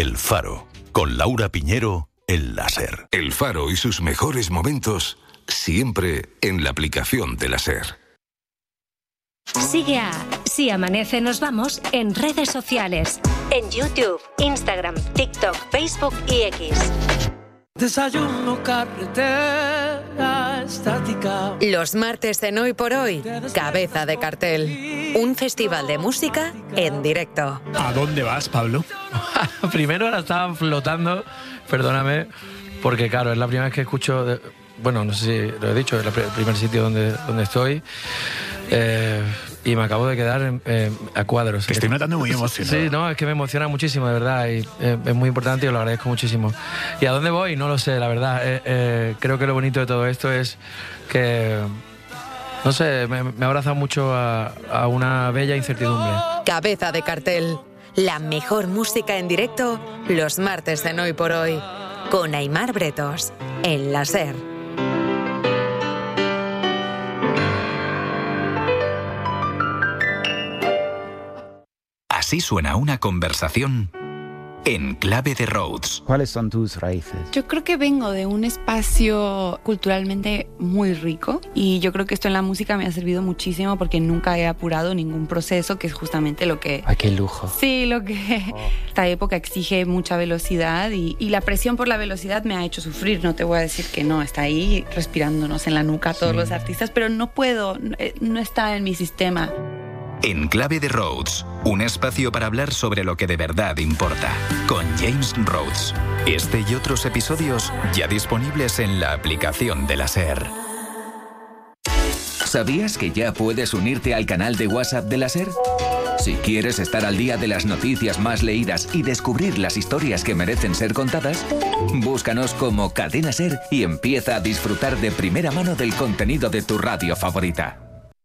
El Faro, con Laura Piñero, en la SER. El Faro y sus mejores momentos siempre en la aplicación de la SER. Sigue a Si Amanece Nos Vamos en redes sociales. En YouTube, Instagram, TikTok, Facebook y X. Desayuno, carretera, estática. Los martes en Hoy por Hoy, Cabeza de Cartel. Un festival de música en directo. ¿A dónde vas, Pablo? Primero ahora estaban flotando, perdóname, porque claro, es la primera vez que escucho... Bueno, no sé si lo he dicho, es el primer sitio donde estoy. Y me acabo de quedar a cuadros. Te estoy notando muy emocionado. Sí, no, es que me emociona muchísimo, de verdad, y es muy importante y os lo agradezco muchísimo. ¿Y a dónde voy? No lo sé, la verdad. Creo que lo bonito de todo esto es que, no sé, me ha abrazado mucho a una bella incertidumbre. Cabeza de Cartel, la mejor música en directo, los martes en Hoy por Hoy, con Aimar Bretos, en la SER. Así suena una conversación en Clave de Rhodes. ¿Cuáles son tus raíces? Yo creo que vengo de un espacio culturalmente muy rico y yo creo que esto en la música me ha servido muchísimo porque nunca he apurado ningún proceso, que es justamente lo que... ¡Ay, qué lujo! Sí, lo que esta época exige mucha velocidad y la presión por la velocidad me ha hecho sufrir. No te voy a decir que no, está ahí respirándonos en la nuca todos los artistas, pero no puedo, no está en mi sistema. En Clave de Rhodes, un espacio para hablar sobre lo que de verdad importa, con James Rhodes. Este y otros episodios ya disponibles en la aplicación de la SER. ¿Sabías que ya puedes unirte al canal de WhatsApp de la SER? Si quieres estar al día de las noticias más leídas y descubrir las historias que merecen ser contadas, búscanos como Cadena SER y empieza a disfrutar de primera mano del contenido de tu radio favorita.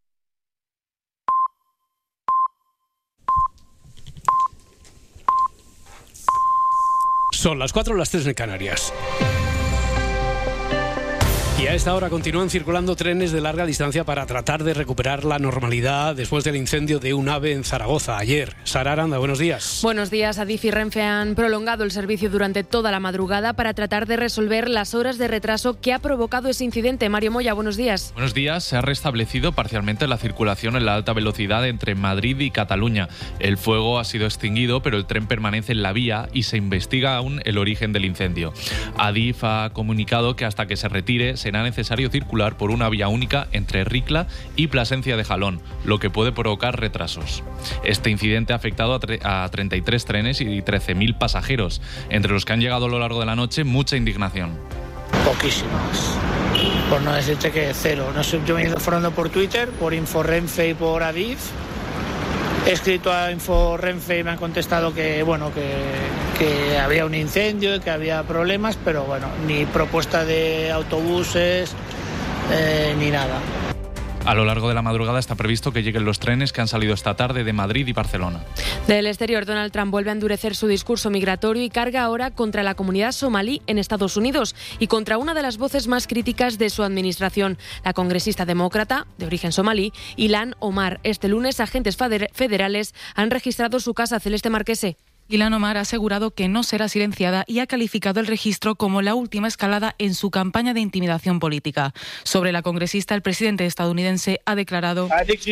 Son las 4, las 3 en Canarias. Y a esta hora continúan circulando trenes de larga distancia para tratar de recuperar la normalidad después del incendio de un AVE en Zaragoza ayer. Sara Aranda, buenos días. Buenos días. Adif y Renfe han prolongado el servicio durante toda la madrugada para tratar de resolver las horas de retraso que ha provocado ese incidente. Mario Moya, buenos días. Buenos días. Se ha restablecido parcialmente la circulación en la alta velocidad entre Madrid y Cataluña. El fuego ha sido extinguido, pero el tren permanece en la vía y se investiga aún el origen del incendio. Adif ha comunicado que hasta que se retire será necesario circular por una vía única entre Ricla y Plasencia de Jalón, lo que puede provocar retrasos. Este incidente ha afectado a 33 trenes y 13.000 pasajeros, entre los que han llegado a lo largo de la noche mucha indignación. Poquísimas, por no decirte que cero. No sé, yo me he ido informando por Twitter, por Inforrenfe y por Adif. He escrito a Inforrenfe y me han contestado que había un incendio y que había problemas, pero bueno, ni propuesta de autobuses ni nada. A lo largo de la madrugada está previsto que lleguen los trenes que han salido esta tarde de Madrid y Barcelona. Del exterior, Donald Trump vuelve a endurecer su discurso migratorio y carga ahora contra la comunidad somalí en Estados Unidos y contra una de las voces más críticas de su administración, la congresista demócrata de origen somalí, Ilhan Omar. Este lunes, agentes federales han registrado su casa. Celeste Marquese. Ilhan Omar ha asegurado que no será silenciada y ha calificado el registro como la última escalada en su campaña de intimidación política. Sobre la congresista, el presidente estadounidense ha declarado...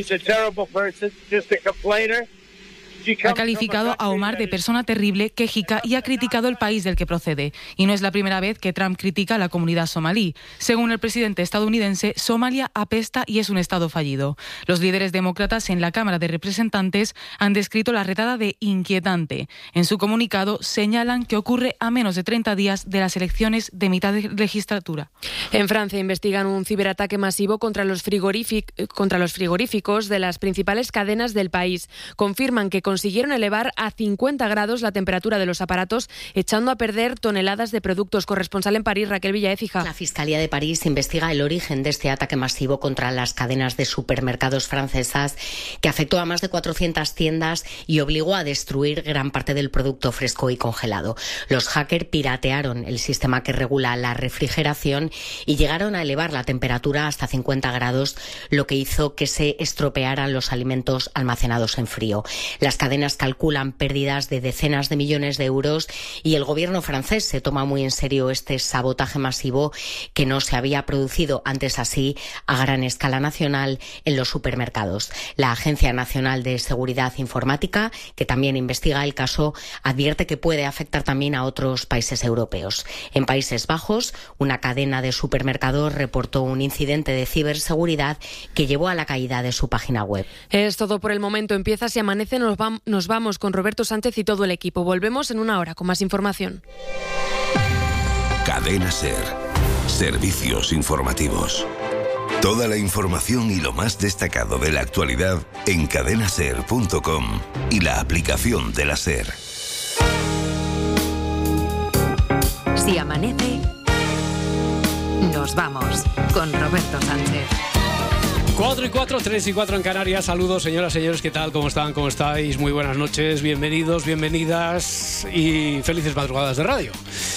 Ha calificado a Omar de persona terrible, quejica y ha criticado el país del que procede. Y no es la primera vez que Trump critica a la comunidad somalí. Según el presidente estadounidense, Somalia apesta y es un estado fallido. Los líderes demócratas en la Cámara de Representantes han descrito la redada de inquietante. En su comunicado señalan que ocurre a menos de 30 días de las elecciones de mitad de legislatura. En Francia investigan un ciberataque masivo contra los frigoríficos de las principales cadenas del país. Confirman que consiguieron elevar a 50 grados la temperatura de los aparatos, echando a perder toneladas de productos. Corresponsal en París, Raquel Villaécija. La Fiscalía de París investiga el origen de este ataque masivo contra las cadenas de supermercados francesas que afectó a más de 400 tiendas y obligó a destruir gran parte del producto fresco y congelado. Los hackers piratearon el sistema que regula la refrigeración y llegaron a elevar la temperatura hasta 50 grados, lo que hizo que se estropearan los alimentos almacenados en frío. Las cadenas calculan pérdidas de decenas de millones de euros y el gobierno francés se toma muy en serio este sabotaje masivo que no se había producido antes así a gran escala nacional en los supermercados. La Agencia Nacional de Seguridad Informática, que también investiga el caso, advierte que puede afectar también a otros países europeos. En Países Bajos, una cadena de supermercados reportó un incidente de ciberseguridad que llevó a la caída de su página web. Es todo por el momento. Empieza Si Amanece. Nos vamos con Roberto Sánchez y todo el equipo. Volvemos en una hora con más información. Cadena SER. Servicios informativos. Toda la información y lo más destacado de la actualidad en cadenaser.com y la aplicación de la SER. Si amanece, nos vamos con Roberto Sánchez. 4 y 4, 3 y 4 en Canarias. Saludos, señoras, señores, ¿qué tal? ¿Cómo están? ¿Cómo estáis? Muy buenas noches, bienvenidos, bienvenidas y felices madrugadas de radio.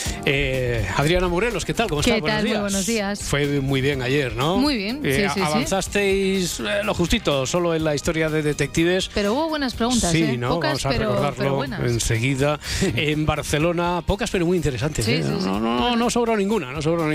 Adriana Morelos, ¿qué tal? ¿Cómo estás? Buenos días. Muy buenos días. Fue muy bien ayer, ¿no? Muy bien, sí. Avanzasteis lo justito, solo en la historia de detectives. Pero hubo buenas preguntas, sí, ¿no? Pocas, vamos a recordarlo pero buenas. Enseguida. En Barcelona, pocas pero muy interesantes. Sí. No sobró ninguna,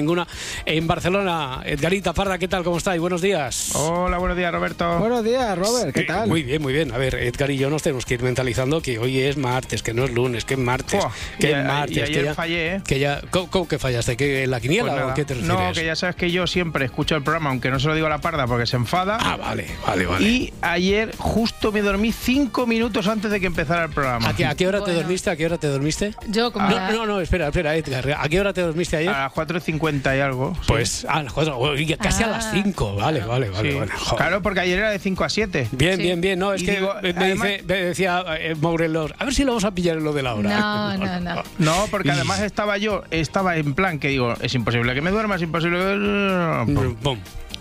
En Barcelona, Edgarita Parda, ¿qué tal? ¿Cómo estáis? Buenos días. Hola, buenos días, Roberto. Buenos días, Robert, ¿qué tal? Muy bien. A ver, Edgar y yo nos tenemos que ir mentalizando que hoy es martes, que no es lunes, que es martes. Y ayer fallé, ¿Cómo que fallaste? ¿Que la quiniela pues o qué te refieres? No, que ya sabes que yo siempre escucho el programa, aunque no se lo digo a la Parda porque se enfada. Ah, vale. Y ayer justo me dormí 5 minutos antes de que empezara el programa. ¿A qué hora te dormiste? ¿A qué hora te dormiste? Yo como No, espera, Edgar. ¿A qué hora te dormiste ayer? A las 4:50 y algo. Pues a las 4, casi a las 5. Vale. Claro, porque ayer era de 5 a 7. Bien. No, es y que digo, me decía Morelos, a ver si lo vamos a pillar en lo de la hora. No. No, porque además estaba en plan que digo, es imposible que me duerma, es imposible que... ¡Bum!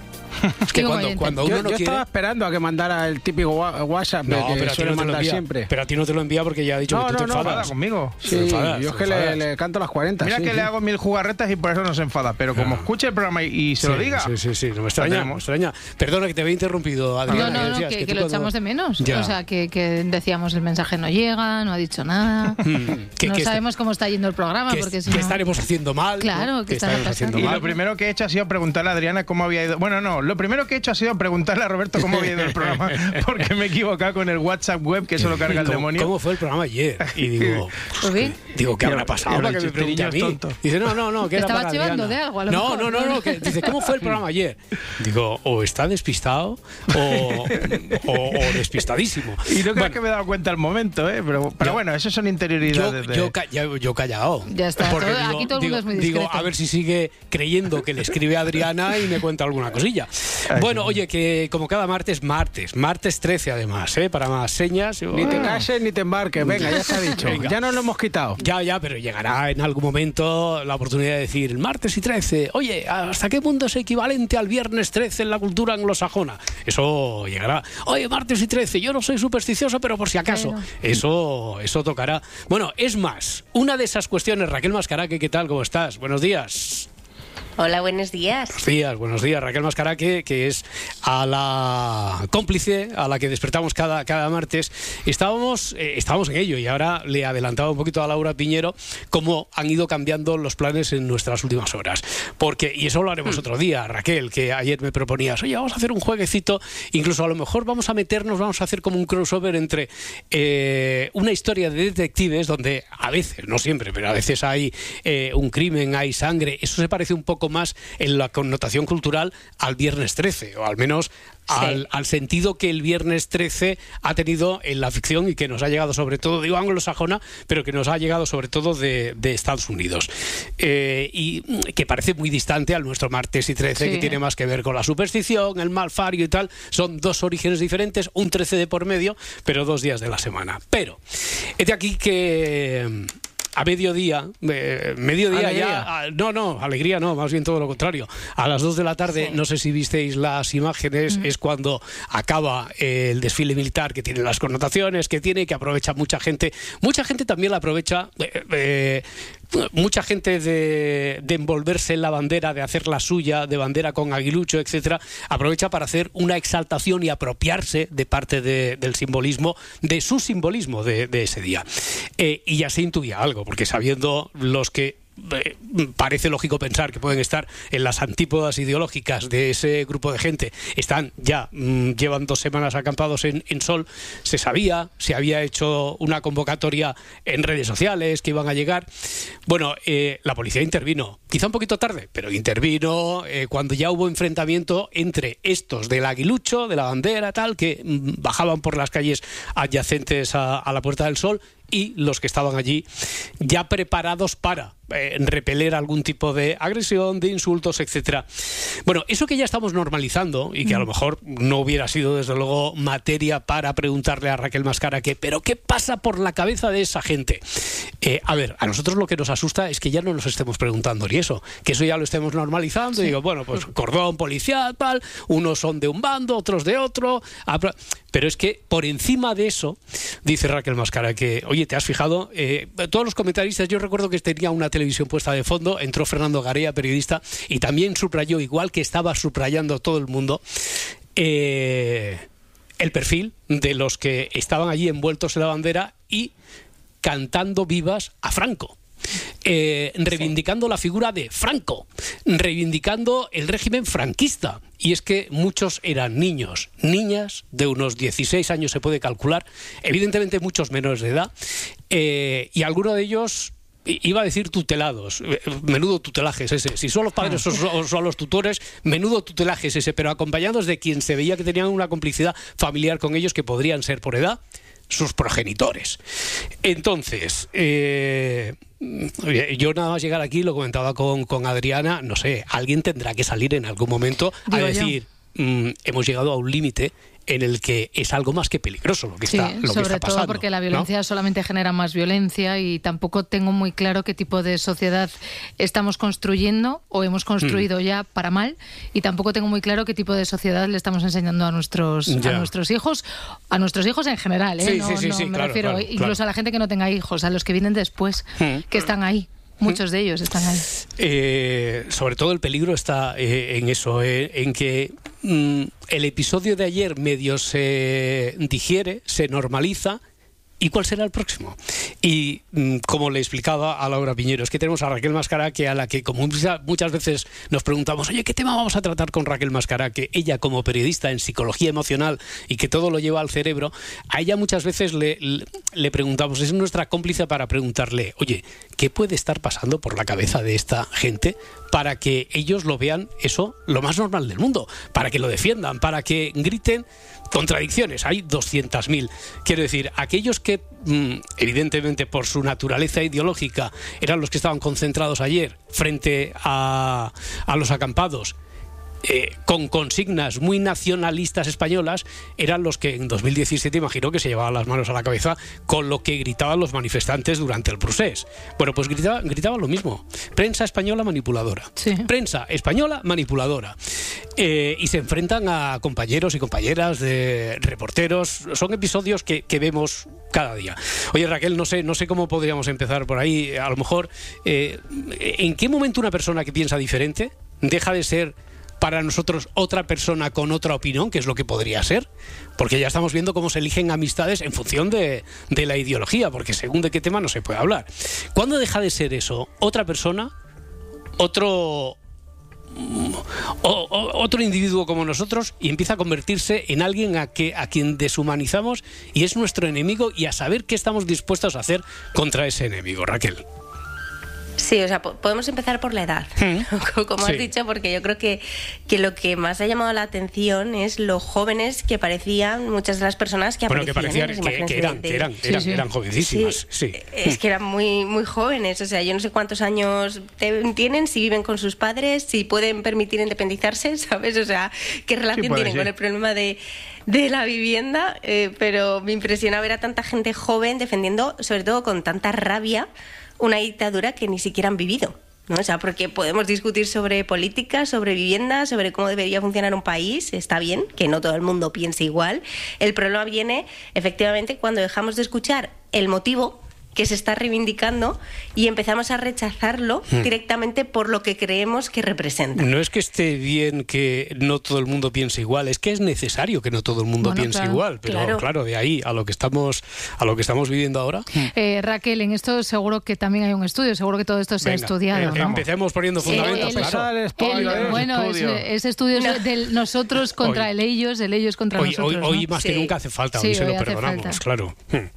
Es que cuando uno no yo quiere... estaba esperando a que mandara el típico WhatsApp que suele mandar siempre. Pero a ti no te lo envía porque ya ha dicho que tú te enfadas. Conmigo. Sí, yo es que le canto las 40. Mira que le hago 1000 jugarretas y por eso no se enfada. Pero como escuche el programa y se lo diga... Sí, no me extraña. Perdona que te había interrumpido, Adriana. No, que lo echamos de menos. Ya. O sea, que decíamos el mensaje no llega, no ha dicho nada. No sabemos cómo está yendo el programa. Que estaremos haciendo mal. Claro, que estaremos haciendo mal. Y lo primero que he hecho ha sido preguntarle a Adriana cómo había ido... Bueno, no, lo primero que he hecho ha sido preguntarle a Roberto cómo había ido el programa, porque me he equivocado con el WhatsApp web, que eso lo carga el demonio. ¿Cómo fue el programa ayer? Y digo, ¿qué habrá pasado? Que me pregunte a mí. Dice, no, que era para Estaba chivando de algo, a lo mejor. No, dice, ¿cómo fue el programa ayer? Digo, o está despistado o despistadísimo. Y no creo que me he dado cuenta al momento, pero bueno, eso son interioridades. Yo callado. Ya está, aquí todo el mundo es muy discreto. Digo, a ver si sigue creyendo que le escribe a Adriana y me cuenta alguna cosilla. Bueno, oye, que como cada martes 13 además, para más señas. Ni te cases ni te embarques, venga, ya se ha dicho. Ya nos lo hemos quitado. Ya, pero llegará en algún momento la oportunidad de decir, martes y 13, oye, ¿hasta qué punto es equivalente al viernes 13 en la cultura anglosajona? Eso llegará. Oye, martes y 13, yo no soy supersticioso, pero por si acaso. Eso tocará. Bueno, es más, una de esas cuestiones, Raquel Mascaraque, ¿qué tal? ¿Cómo estás? Buenos días. Hola, buenos días. Buenos días, Raquel Mascaraque, que es a la cómplice a la que despertamos cada martes. Estábamos en ello y ahora le adelantaba un poquito a Laura Piñero cómo han ido cambiando los planes en nuestras últimas horas. Y eso lo haremos otro día, Raquel, que ayer me proponías, oye, vamos a hacer un jueguecito, incluso a lo mejor vamos a hacer como un crossover entre una historia de detectives donde a veces, no siempre, pero a veces hay un crimen, hay sangre. Eso se parece un poco más en la connotación cultural al Viernes 13, o al menos al sentido que el Viernes 13 ha tenido en la ficción y que nos ha llegado sobre todo, digo anglosajona, pero que nos ha llegado sobre todo de Estados Unidos. Y que parece muy distante al nuestro Martes y 13, que tiene más que ver con la superstición, el malfario y tal. Son dos orígenes diferentes, un 13 de por medio, pero 2 días de la semana. Pero, es de aquí que a mediodía ya... alegría no, más bien todo lo contrario. A las 2 de la tarde, no sé si visteis las imágenes, es cuando acaba el desfile militar, que tiene las connotaciones que tiene, que aprovecha mucha gente. Mucha gente también la aprovecha... mucha gente de envolverse en la bandera, de hacer la suya, de bandera con aguilucho, etcétera, aprovecha para hacer una exaltación y apropiarse de parte del simbolismo, de su simbolismo de ese día. Y ya se intuía algo, porque sabiendo los que parece lógico pensar que pueden estar en las antípodas ideológicas de ese grupo de gente, llevan 2 semanas acampados en Sol, se sabía, se había hecho una convocatoria en redes sociales que iban a llegar. Bueno, la policía intervino, quizá un poquito tarde, pero intervino cuando ya hubo enfrentamiento entre estos del aguilucho, de la bandera, tal, que bajaban por las calles adyacentes a la Puerta del Sol, y los que estaban allí ya preparados para repeler algún tipo de agresión, de insultos, etcétera. Bueno, eso que ya estamos normalizando y que a lo mejor no hubiera sido desde luego materia para preguntarle a Raquel Mascaraque, pero ¿qué pasa por la cabeza de esa gente? A ver, a nosotros lo que nos asusta es que ya no nos estemos preguntando ni eso, que eso ya lo estemos normalizando. Y digo, bueno, pues cordón policial, tal, unos son de un bando, otros de otro, pero es que por encima de eso, dice Raquel Mascaraque, oye, ¿te has fijado? Todos los comentaristas, yo recuerdo que tenía una televisión puesta de fondo, entró Fernando Garea, periodista, y también subrayó, igual que estaba subrayando todo el mundo, el perfil de los que estaban allí envueltos en la bandera y cantando vivas a Franco. Reivindicando la figura de Franco, reivindicando el régimen franquista. Y es que muchos eran niños, niñas de unos 16 años se puede calcular, evidentemente muchos menores de edad, y algunos de ellos, iba a decir tutelados, menudo tutelaje es ese, si son los padres o son los tutores, menudo tutelaje es ese, pero acompañados de quien se veía que tenían una complicidad familiar con ellos, que podrían ser por edad sus progenitores. Entonces, yo nada más llegar aquí, lo comentaba con Adriana, no sé, alguien tendrá que salir en algún momento a decir, hemos llegado a un límite en el que es algo más que peligroso lo que está pasando. Sobre todo porque la violencia solamente genera más violencia, y tampoco tengo muy claro qué tipo de sociedad estamos construyendo o hemos construido ya para mal, y tampoco tengo muy claro qué tipo de sociedad le estamos enseñando a nuestros hijos en general, me refiero incluso a la gente que no tenga hijos, a los que vienen después, que están ahí. Muchos de ellos están ahí. Sobre todo el peligro está en eso, en que el episodio de ayer medio se digiere, se normaliza. ¿Y cuál será el próximo? Y como le explicaba a Laura Piñero, es que tenemos a Raquel Mascaraque, a la que como muchas veces nos preguntamos, oye, ¿qué tema vamos a tratar con Raquel Mascaraque? Ella como periodista en psicología emocional y que todo lo lleva al cerebro, a ella muchas veces le preguntamos, es nuestra cómplice para preguntarle, oye, ¿qué puede estar pasando por la cabeza de esta gente para que ellos lo vean eso lo más normal del mundo? Para que lo defiendan, para que griten contradicciones. Hay 200.000. Quiero decir, aquellos que evidentemente por su naturaleza ideológica eran los que estaban concentrados ayer frente a los acampados, con consignas muy nacionalistas españolas, eran los que en 2017 imagino que se llevaban las manos a la cabeza con lo que gritaban los manifestantes durante el procés. Bueno, pues gritaban lo mismo. Prensa española manipuladora. Sí. Prensa española manipuladora. Y se enfrentan a compañeros y compañeras de reporteros. Son episodios que vemos cada día. Oye, Raquel, no sé cómo podríamos empezar por ahí. A lo mejor, ¿en qué momento una persona que piensa diferente deja de ser para nosotros otra persona con otra opinión, que es lo que podría ser? Porque ya estamos viendo cómo se eligen amistades en función de la ideología, porque según de qué tema no se puede hablar. ¿Cuándo deja de ser eso otra persona, otro individuo como nosotros, y empieza a convertirse en alguien a quien deshumanizamos y es nuestro enemigo, y a saber qué estamos dispuestos a hacer contra ese enemigo? Raquel. Sí, o sea, podemos empezar por la edad, como has dicho, porque yo creo que lo que más ha llamado la atención es lo jóvenes que parecían muchas de las personas que aparecían. Que eran jovencísimas. Sí. Es que eran muy, muy jóvenes, o sea, yo no sé cuántos años tienen, si viven con sus padres, si pueden permitir independizarse, ¿sabes? O sea, qué relación tienen con el problema de la vivienda, pero me impresiona ver a tanta gente joven defendiendo, sobre todo con tanta rabia, una dictadura que ni siquiera han vivido, ¿no? O sea, porque podemos discutir sobre política, sobre vivienda, sobre cómo debería funcionar un país. Está bien que no todo el mundo piense igual. El problema viene, efectivamente, cuando dejamos de escuchar el motivo que se está reivindicando y empezamos a rechazarlo directamente por lo que creemos que representa. No es que esté bien que no todo el mundo piense igual, es que es necesario que no todo el mundo piense igual, pero claro, de ahí a lo que estamos viviendo ahora. Raquel, en esto seguro que también hay un estudio, seguro que todo esto se ha estudiado, ¿no? Empecemos poniendo fundamentos, ese estudio es del nosotros contra el ellos contra nosotros, ¿no? Hoy más que nunca hace falta, hoy se lo perdonamos, claro.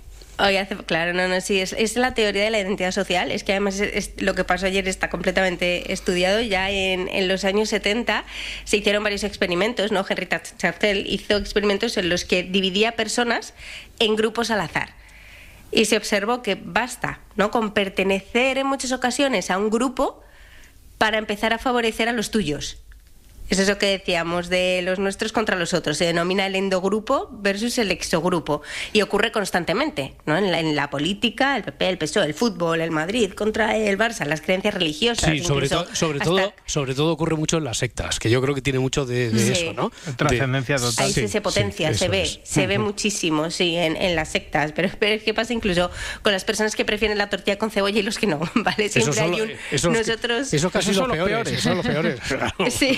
Sí, es la teoría de la identidad social. Es que además lo que pasó ayer está completamente estudiado. Ya en los años 70 se hicieron varios experimentos, ¿no? Henry Churchill hizo experimentos en los que dividía personas en grupos al azar. Y se observó que basta, ¿no?, con pertenecer en muchas ocasiones a un grupo para empezar a favorecer a los tuyos. Es eso que decíamos de los nuestros contra los otros. Se denomina el endogrupo versus el exogrupo. Y ocurre constantemente, ¿no? En la política, el PP, el PSOE, el fútbol, el Madrid contra el Barça, las creencias religiosas. Sí, sobre todo ocurre mucho en las sectas, que yo creo que tiene mucho de eso, ¿no? Trascendencia total. Ahí se potencia, se ve muchísimo, sí, en las sectas. Pero es que pasa incluso con las personas que prefieren la tortilla con cebolla y los que no, ¿vale? Siempre hay un... Eso casi son los peores. Son los peores. Claro. Sí.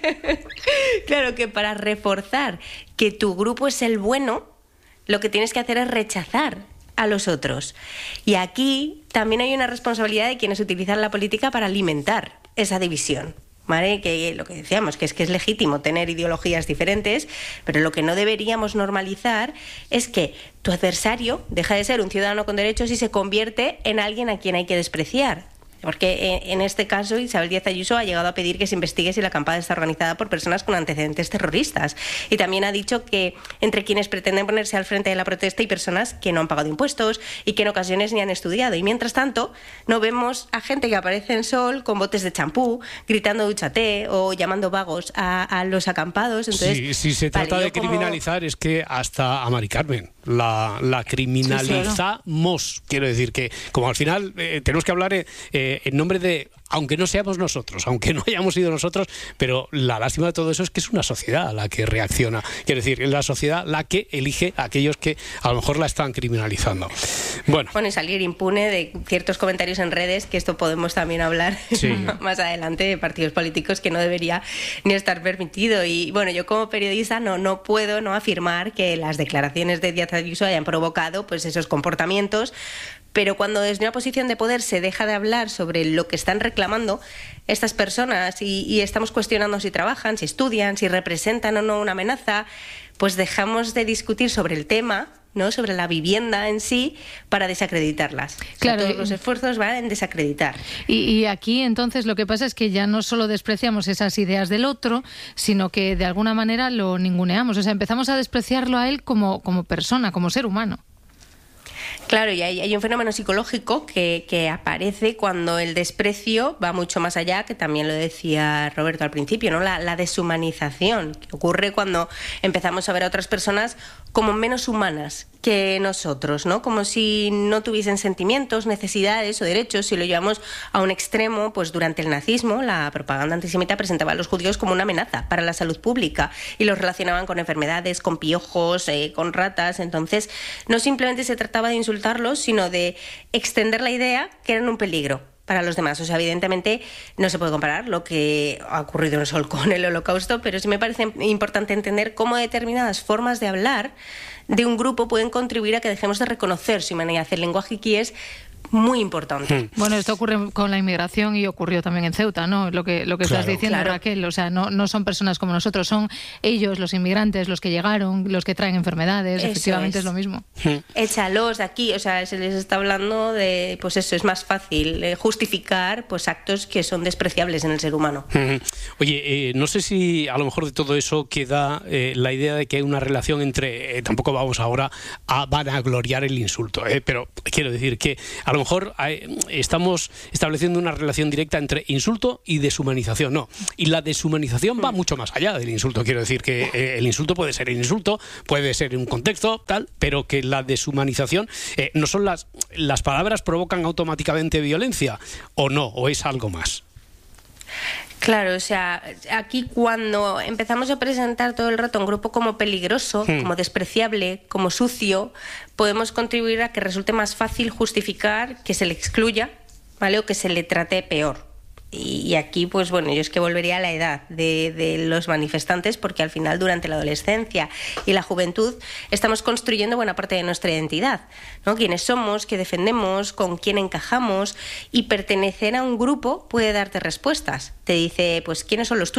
Claro que para reforzar que tu grupo es el bueno, lo que tienes que hacer es rechazar a los otros. Y aquí también hay una responsabilidad de quienes utilizan la política para alimentar esa división, ¿vale? Que lo que decíamos, que es legítimo tener ideologías diferentes, pero lo que no deberíamos normalizar es que tu adversario deja de ser un ciudadano con derechos y se convierte en alguien a quien hay que despreciar. Porque en este caso Isabel Díaz Ayuso ha llegado a pedir que se investigue si la acampada está organizada por personas con antecedentes terroristas. Y también ha dicho que entre quienes pretenden ponerse al frente de la protesta hay personas que no han pagado impuestos y que en ocasiones ni han estudiado. Y mientras tanto, no vemos a gente que aparece en Sol con botes de champú, gritando dúchate o llamando vagos a los acampados. Entonces, si se trata de criminalizar, es que hasta a Mari Carmen la criminalizamos. Quiero decir que, como al final tenemos que hablar en nombre de, aunque no seamos nosotros, aunque no hayamos sido nosotros, pero la lástima de todo eso es que es una sociedad la que reacciona. Quiero decir, es la sociedad la que elige a aquellos que a lo mejor la están criminalizando. Bueno, y salir impune de ciertos comentarios en redes, que esto podemos también hablar más adelante, de partidos políticos, que no debería ni estar permitido. Y bueno, yo como periodista no puedo no afirmar que las declaraciones de Díaz Ayuso hayan provocado pues esos comportamientos. Pero cuando desde una posición de poder se deja de hablar sobre lo que están reclamando estas personas y estamos cuestionando si trabajan, si estudian, si representan o no una amenaza, pues dejamos de discutir sobre el tema, ¿no?, sobre la vivienda en sí, para desacreditarlas. Claro, todos los esfuerzos van en desacreditar. Y aquí entonces lo que pasa es que ya no solo despreciamos esas ideas del otro, sino que de alguna manera lo ninguneamos. O sea, empezamos a despreciarlo a él como persona, como ser humano. Claro, y hay un fenómeno psicológico que aparece cuando el desprecio va mucho más allá, que también lo decía Roberto al principio, ¿no? La deshumanización, que ocurre cuando empezamos a ver a otras personas como menos humanas que nosotros, ¿no? Como si no tuviesen sentimientos, necesidades o derechos. Si lo llevamos a un extremo, pues durante el nazismo la propaganda antisemita presentaba a los judíos como una amenaza para la salud pública y los relacionaban con enfermedades, con piojos, con ratas. Entonces, no simplemente se trataba de insultarlos, sino de extender la idea que eran un peligro para los demás. O sea, evidentemente no se puede comparar lo que ha ocurrido en Sol con el Holocausto, pero sí me parece importante entender cómo determinadas formas de hablar de un grupo pueden contribuir a que dejemos de reconocer su humanidad. El lenguaje aquí es muy importante. Bueno, esto ocurre con la inmigración y ocurrió también en Ceuta, ¿no? Lo que estás diciendo, Raquel. O sea, no son personas como nosotros, son ellos, los inmigrantes, los que llegaron, los que traen enfermedades. Eso efectivamente es lo mismo. Échalos de aquí. O sea, se les está hablando de, pues eso, es más fácil justificar pues actos que son despreciables en el ser humano. Oye, no sé si a lo mejor de todo eso queda la idea de que hay una relación entre, tampoco vamos ahora a vanagloriar el insulto, pero quiero decir que a lo lo mejor estamos estableciendo una relación directa entre insulto y deshumanización. No, y la deshumanización va mucho más allá del insulto. Quiero decir que el insulto puede ser el insulto, puede ser en un contexto, tal, pero que la deshumanización no son las palabras provocan automáticamente violencia, o no, o es algo más. Claro, o sea, aquí cuando empezamos a presentar todo el rato a un grupo como peligroso, como despreciable, como sucio, podemos contribuir a que resulte más fácil justificar que se le excluya, ¿vale? O que se le trate peor. Y aquí, pues bueno, yo es que volvería a la edad de los manifestantes, porque al final durante la adolescencia y la juventud estamos construyendo buena parte de nuestra identidad, ¿no? Quiénes somos, qué defendemos, con quién encajamos, y pertenecer a un grupo puede darte respuestas. Te dice, pues, ¿quiénes son los tuyos?